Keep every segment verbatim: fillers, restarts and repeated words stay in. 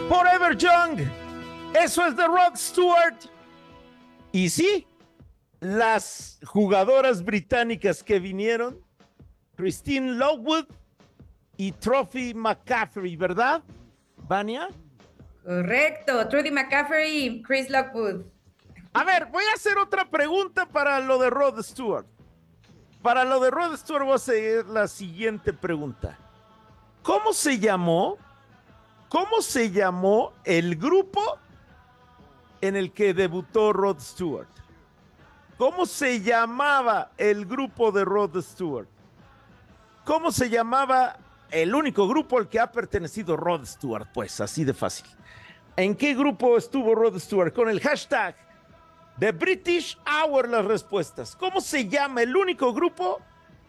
Forever Young. Eso es de Rod Stewart. Y sí, las jugadoras británicas que vinieron, Christine Lockwood y Trophy McCaffrey, ¿verdad, Vania? Correcto, Trudy McCaffrey y Chris Lockwood. A ver, voy a hacer otra pregunta para lo de Rod Stewart. Para lo de Rod Stewart voy a hacer la siguiente pregunta. ¿Cómo se llamó? ¿Cómo se llamó el grupo en el que debutó Rod Stewart? ¿Cómo se llamaba el grupo de Rod Stewart? ¿Cómo se llamaba el único grupo al que ha pertenecido Rod Stewart? Pues así de fácil. ¿En qué grupo estuvo Rod Stewart? Con el hashtag The British Hour las respuestas. ¿Cómo se llama el único grupo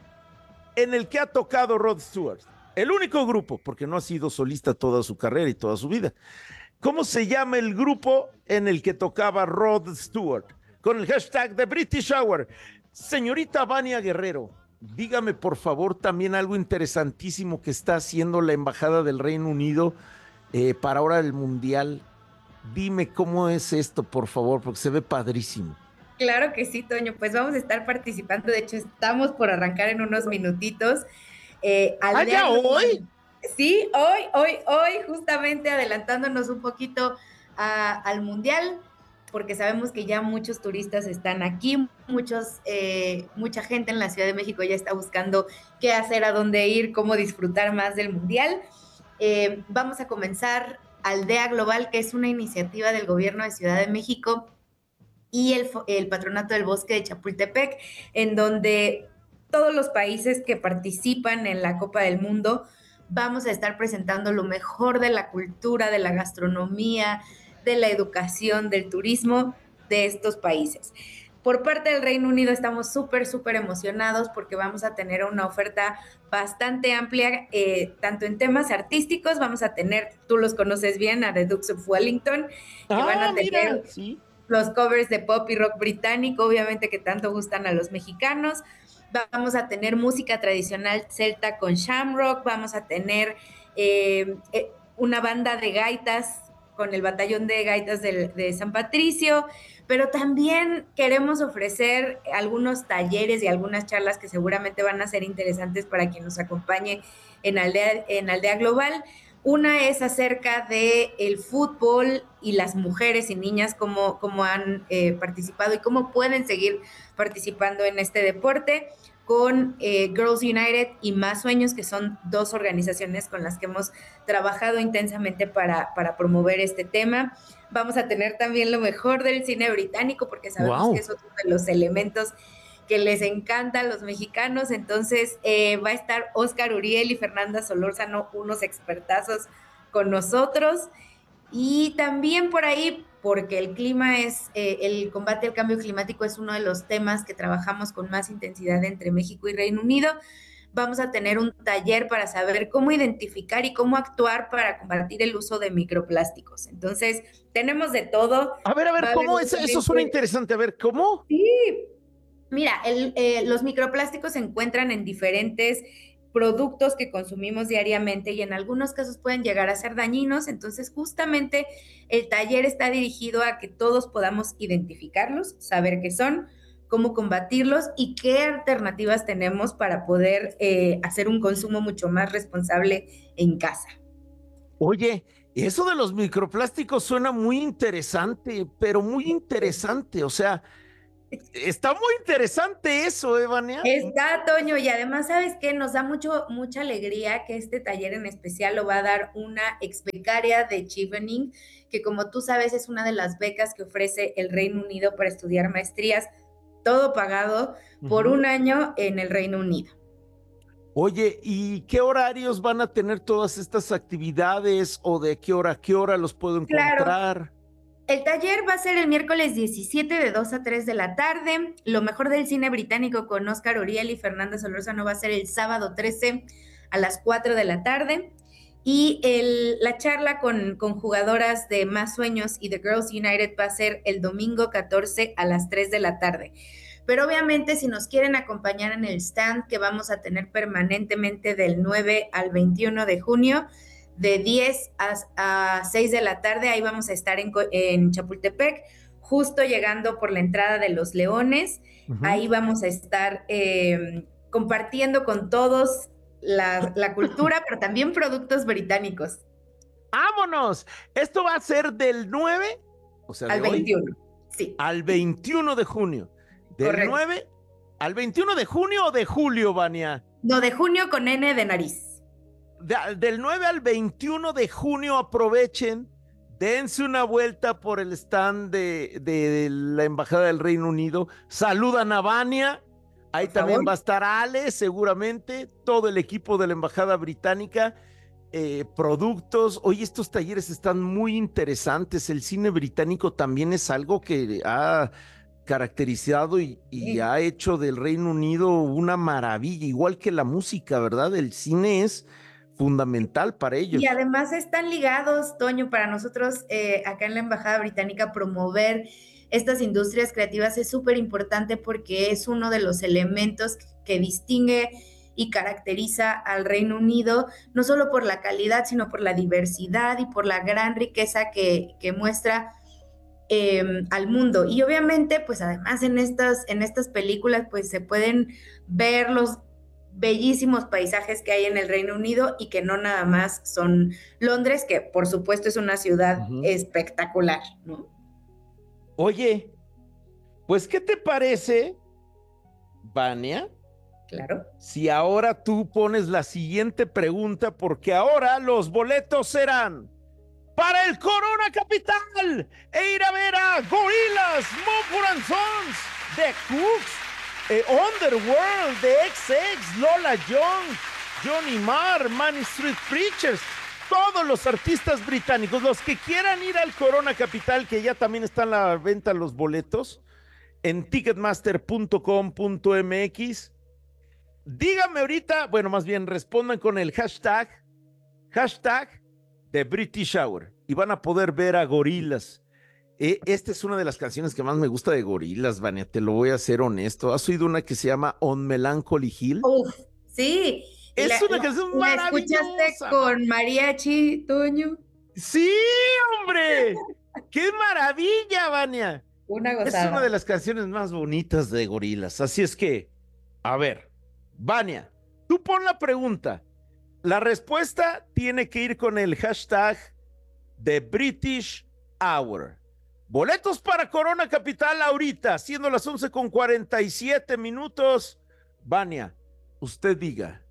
en el que ha tocado Rod Stewart? El único grupo, porque no ha sido solista toda su carrera y toda su vida. ¿Cómo se llama el grupo en el que tocaba Rod Stewart? Con el hashtag The British Hour. Señorita Vania Guerrero, dígame por favor también algo interesantísimo que está haciendo la Embajada del Reino Unido eh, para ahora el Mundial. Dime cómo es esto, por favor, porque se ve padrísimo. Claro que sí, Toño, pues vamos a estar participando, de hecho estamos por arrancar en unos minutitos. Eh, ¿Ah, ya hoy? Sí, hoy, hoy, hoy, justamente adelantándonos un poquito a, al Mundial, porque sabemos que ya muchos turistas están aquí, muchos, eh, mucha gente en la Ciudad de México ya está buscando qué hacer, a dónde ir, cómo disfrutar más del Mundial. Eh, vamos a comenzar Aldea Global, que es una iniciativa del gobierno de Ciudad de México y el, el Patronato del Bosque de Chapultepec, en donde todos los países que participan en la Copa del Mundo vamos a estar presentando lo mejor de la cultura, de la gastronomía, de la educación, del turismo de estos países. Por parte del Reino Unido estamos súper, súper emocionados porque vamos a tener una oferta bastante amplia, eh, tanto en temas artísticos, vamos a tener, tú los conoces bien, a The Dukes of Wellington, que ah, van a tener mira, sí. los covers de pop y rock británico, obviamente que tanto gustan a los mexicanos. Vamos a tener música tradicional celta con shamrock, vamos a tener eh, eh, una banda de gaitas con el batallón de gaitas de, de San Patricio, pero también queremos ofrecer algunos talleres y algunas charlas que seguramente van a ser interesantes para quien nos acompañe en Aldea, en Aldea Global. Una es acerca de el fútbol y las mujeres y niñas, cómo, cómo han eh, participado y cómo pueden seguir participando en este deporte, con eh, Girls United y Más Sueños, que son dos organizaciones con las que hemos trabajado intensamente para, para promover este tema. Vamos a tener también lo mejor del cine británico, porque sabemos wow. que es otro de los elementos que les encanta a los mexicanos. Entonces eh, va a estar Oscar Uriel y Fernanda Solórzano, unos expertazos con nosotros. Y también por ahí, porque el clima es, eh, el combate al cambio climático es uno de los temas que trabajamos con más intensidad entre México y Reino Unido, vamos a tener un taller para saber cómo identificar y cómo actuar para combatir el uso de microplásticos. Entonces, tenemos de todo. A ver, a ver, ¿cómo? Eso, eso suena interesante. A ver, ¿cómo? Sí. Mira, el, eh, los microplásticos se encuentran en diferentes productos que consumimos diariamente y en algunos casos pueden llegar a ser dañinos, entonces justamente el taller está dirigido a que todos podamos identificarlos, saber qué son, cómo combatirlos y qué alternativas tenemos para poder eh, hacer un consumo mucho más responsable en casa. Oye, eso de los microplásticos suena muy interesante, pero muy interesante, o sea, está muy interesante eso, ¿eh, Vania? Está, Toño, y además, ¿sabes qué? Nos da mucho, mucha alegría que este taller en especial lo va a dar una ex becaria de Chevening, que como tú sabes es una de las becas que ofrece el Reino Unido para estudiar maestrías, todo pagado por uh-huh. un año en el Reino Unido. Oye, ¿y qué horarios van a tener todas estas actividades o de qué hora a qué hora los puedo encontrar? Claro. El taller va a ser el miércoles diecisiete de dos a tres de la tarde. Lo mejor del cine británico con Oscar Uriel y Fernanda Solórzano va a ser el sábado trece a las cuatro de la tarde. Y el, la charla con, con jugadoras de Más Sueños y de Girls United va a ser el domingo catorce a las tres de la tarde. Pero obviamente si nos quieren acompañar en el stand que vamos a tener permanentemente del nueve al veintiuno de junio, de diez a seis de la tarde. Ahí vamos a estar en, en Chapultepec, justo llegando por la entrada de Los Leones. Uh-huh. Ahí vamos a estar eh, compartiendo con todos la, la cultura, pero también productos británicos. ¡Vámonos! Esto va a ser del nueve, o sea, al de veintiuno, hoy, sí. Al veintiuno de junio. Del Correcto. nueve al veintiuno de junio o de julio, Vania. No, de junio con N de nariz. De, del nueve al veintiuno de junio aprovechen, dense una vuelta por el stand de, de, de la Embajada del Reino Unido, saludan a Vania, ahí por también favor. Va a estar Ale, seguramente, todo el equipo de la Embajada Británica, eh, productos. Oye, estos talleres están muy interesantes, el cine británico también es algo que ha caracterizado y, y sí. ha hecho del Reino Unido una maravilla, igual que la música, ¿verdad? El cine es fundamental para ellos. Y además están ligados, Toño, para nosotros eh, acá en la Embajada Británica promover estas industrias creativas es súper importante porque es uno de los elementos que distingue y caracteriza al Reino Unido, no solo por la calidad, sino por la diversidad y por la gran riqueza que, que muestra Eh, al mundo. Y obviamente, pues además en estas, en estas películas, pues se pueden ver los bellísimos paisajes que hay en el Reino Unido y que no nada más son Londres, que por supuesto es una ciudad uh-huh. espectacular, ¿no? Oye, pues ¿qué te parece, Vania? Claro. Si ahora tú pones la siguiente pregunta, porque ahora los boletos serán para el Corona Capital e ir a ver a Gorillaz, Mumford and Sons, The Cooks, eh, Underworld, The X X, Lola Young, Johnny Marr, Manic Street Preachers, todos los artistas británicos, los que quieran ir al Corona Capital, que ya también están a la venta los boletos en ticketmaster punto com punto m x. Díganme ahorita, bueno, más bien respondan con el hashtag, hashtag The British Hour y van a poder ver a Gorillaz. Eh, esta es una de las canciones que más me gusta de Gorillaz, Vania, te lo voy a ser honesto. ¿Has oído una que se llama On Melancholy Hill? Uf, sí. Es la, una canción ¿la maravillosa. ¿La escuchaste con mariachi, Toño? Sí, hombre. ¡Qué maravilla, Vania! Una gozada. Es una de las canciones más bonitas de Gorillaz. Así es que, a ver, Vania, tú pon la pregunta. La respuesta tiene que ir con el hashtag The British Hour. Boletos para Corona Capital ahorita, siendo las once con cuarenta y siete minutos. Vania, usted diga.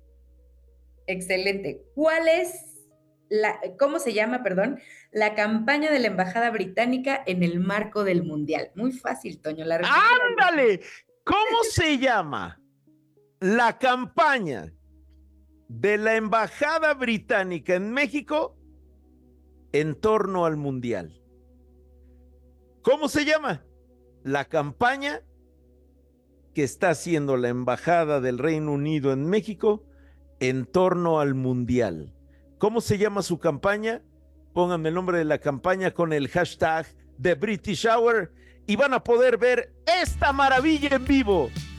Excelente. ¿Cuál es la, cómo se llama, perdón, la campaña de la Embajada Británica en el marco del Mundial? Muy fácil, Toño. La ¡Ándale! ¿Cómo se llama la campaña de la Embajada Británica en México en torno al Mundial? ¿Cómo se llama? La campaña que está haciendo la Embajada del Reino Unido en México en torno al Mundial. ¿Cómo se llama su campaña? Pónganme el nombre de la campaña con el hashtag The British Hour y van a poder ver esta maravilla en vivo.